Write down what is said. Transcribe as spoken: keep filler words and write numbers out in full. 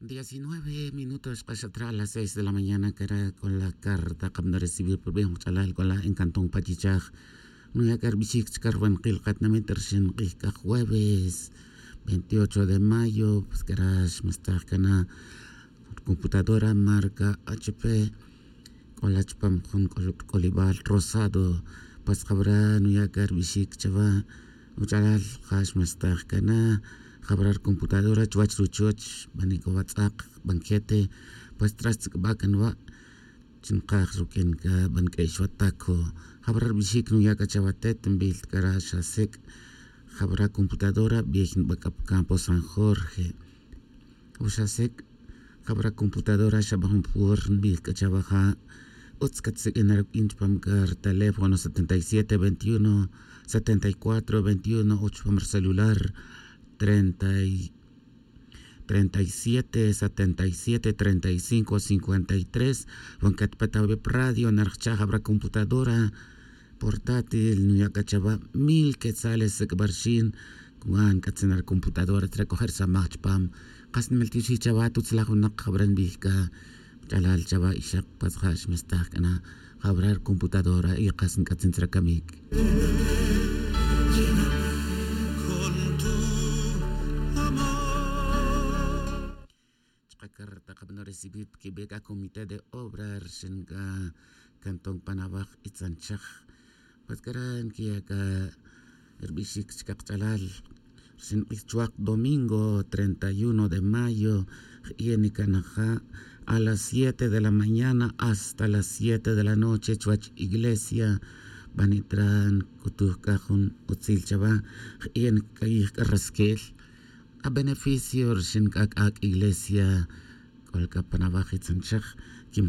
diecinueve minutos para atrás, a las seis de la mañana, que era con la carta que me recibí por bien, chalal, con la en Cantón Pachichaj. No ya que bichik carvan qilqat na metershin qilqa jueves veintiocho de mayo, pues que era me kana computadora marca H P con la chpam con colibal rosado, pues cabra no ya que bichik chava, chalal hash me kana Habrar computadora chuach ruchuch baniko WhatsApp banquete pues tras bakan wa chinkaj ruken ka banke shwatako habrar bishik no ya kachawatet bil kara shasek habrar computadora viejin backup campo San Jorge ushasek habrar computadora shabahun pur bil kachawaha utskatsek enar inchpam kar teléfono setenta y siete veintiuno setenta y cuatro veintiuno ocho pamar celular treinta y treinta y siete setenta y siete treinta y cinco cincuenta y tres bancat patabe radio narcha habrá computadora portátil nuya cachaba mil quetzales sekbarshin kuan katsenar computadora tra coger sa matchpam qasn meltishi chava tutzla hunak habran bika jalal chava ishaq pashash mestaq kana habrar computadora y qasn katsentra kamik carta que no recibí que bega comité de obras en Cantón Panabaj y Sanchaj pues que eran que acá el bichik chicapchalal sin ichuac domingo treinta y uno de mayo y en Icanaja a las siete de la mañana hasta las siete de la noche chuach iglesia banitran kutucajun utzil chava y en Caig Rasquel a beneficio sin kak iglesia Kolka Panabaj y Sanchaj